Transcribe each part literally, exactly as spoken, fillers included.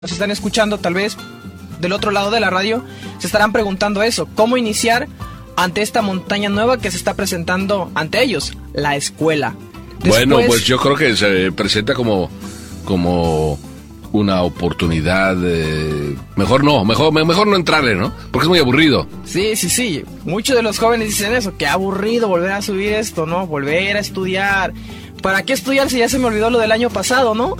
nos están escuchando tal vez del otro lado de la radio, se estarán preguntando eso, ¿cómo iniciar ante esta montaña nueva que se está presentando ante ellos? La escuela. Después, bueno, pues yo creo que se presenta como, como una oportunidad, eh, mejor no, mejor, mejor no entrarle, ¿no? Porque es muy aburrido. Sí, sí, sí, muchos de los jóvenes dicen eso, qué aburrido volver a subir esto, ¿no? Volver a estudiar. ¿Para qué estudiar si ya se me olvidó lo del año pasado, no?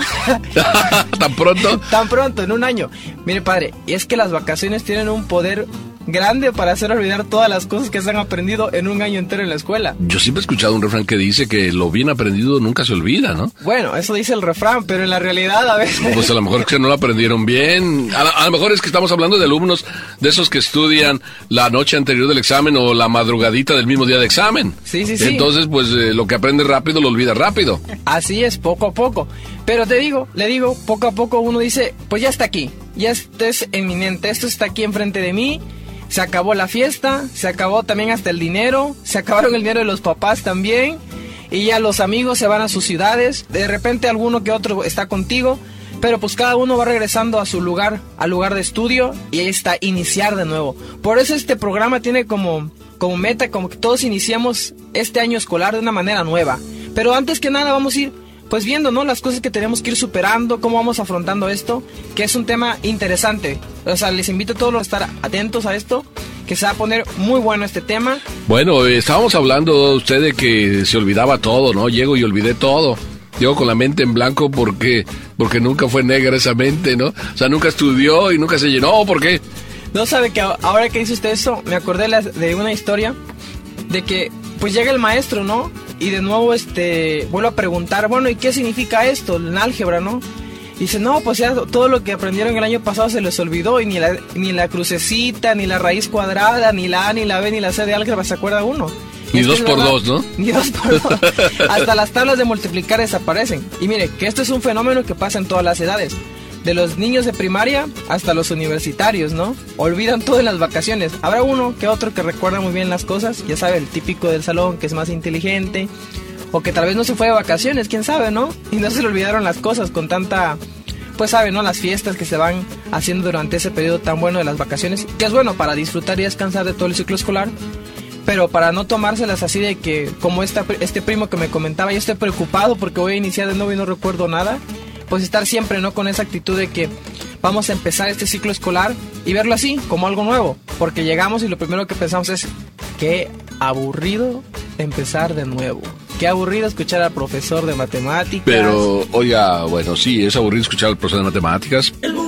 ¿Tan pronto? Tan pronto, en un año. Mire, padre, es que las vacaciones tienen un poder grande para hacer olvidar todas las cosas que se han aprendido en un año entero en la escuela. Yo siempre he escuchado un refrán que dice que lo bien aprendido nunca se olvida, ¿no? Bueno, eso dice el refrán, pero en la realidad a veces... Pues a lo mejor es que no lo aprendieron bien. A, a lo mejor es que estamos hablando de alumnos de esos que estudian la noche anterior del examen o la madrugadita del mismo día de examen. Sí, sí, sí. Entonces, pues eh, lo que aprende rápido lo olvida rápido. Así es, poco a poco. Pero te digo, le digo, poco a poco uno dice, pues ya está aquí, ya esto es eminente, esto está aquí enfrente de mí. Se acabó la fiesta, se acabó también hasta el dinero, se acabaron el dinero de los papás también, y ya los amigos se van a sus ciudades, de repente alguno que otro está contigo, pero pues cada uno va regresando a su lugar, al lugar de estudio, y ahí está, iniciar de nuevo. Por eso este programa tiene como, como meta, como que todos iniciamos este año escolar de una manera nueva. Pero antes que nada vamos a ir pues viendo, ¿no? Las cosas que tenemos que ir superando, cómo vamos afrontando esto, que es un tema interesante. O sea, les invito a todos a estar atentos a esto, que se va a poner muy bueno este tema. Bueno, eh, estábamos hablando usted de que se olvidaba todo, ¿no? Llego y olvidé todo. Llego con la mente en blanco porque, porque nunca fue negra esa mente, ¿no? O sea, nunca estudió y nunca se llenó. ¿Por qué? No sabe que ahora que dice usted eso, me acordé de una historia de que pues llega el maestro, ¿no? Y de nuevo este vuelvo a preguntar, bueno, ¿y qué significa esto? En álgebra, ¿no? Y dice, no, pues ya todo lo que aprendieron el año pasado se les olvidó y ni la, ni la crucecita, ni la raíz cuadrada, ni la A, ni la B, ni la C de álgebra se acuerda uno. Ni dos por dos, ¿no? Ni dos por dos. Hasta las tablas de multiplicar desaparecen. Y mire, que esto es un fenómeno que pasa en todas las edades. De los niños de primaria hasta los universitarios, ¿no? Olvidan todo en las vacaciones. Habrá uno que otro que recuerda muy bien las cosas, ya sabe, el típico del salón que es más inteligente, o que tal vez no se fue de vacaciones, quién sabe, ¿no? Y no se le olvidaron las cosas con tanta, pues sabe, ¿no? Las fiestas que se van haciendo durante ese periodo tan bueno de las vacaciones, que es bueno para disfrutar y descansar de todo el ciclo escolar, pero para no tomárselas así de que, como esta, este primo que me comentaba, yo estoy preocupado porque voy a iniciar de nuevo y no recuerdo nada. Pues estar siempre, ¿no? Con esa actitud de que vamos a empezar este ciclo escolar y verlo así, como algo nuevo. Porque llegamos y lo primero que pensamos es, qué aburrido empezar de nuevo. Qué aburrido escuchar al profesor de matemáticas. Pero, oiga, bueno, sí, es aburrido escuchar al profesor de matemáticas.